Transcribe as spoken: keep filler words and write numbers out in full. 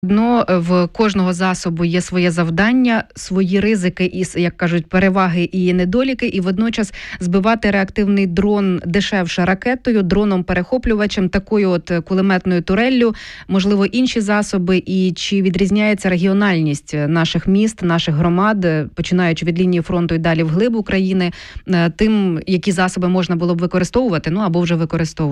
Одно в кожного засобу є своє завдання, свої ризики і, як кажуть, переваги і недоліки, і водночас збивати реактивний дрон дешевше ракетою, дроном-перехоплювачем, такою от кулеметною туреллю, можливо, інші засоби, і чи відрізняється регіональність наших міст, наших громад, починаючи від лінії фронту і далі вглиб України, тим, які засоби можна було б використовувати, ну або вже використовувати.